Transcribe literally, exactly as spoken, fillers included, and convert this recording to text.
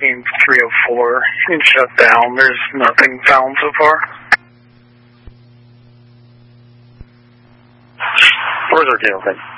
in three oh four and shut down. There's nothing found so far. Where's our deal thing?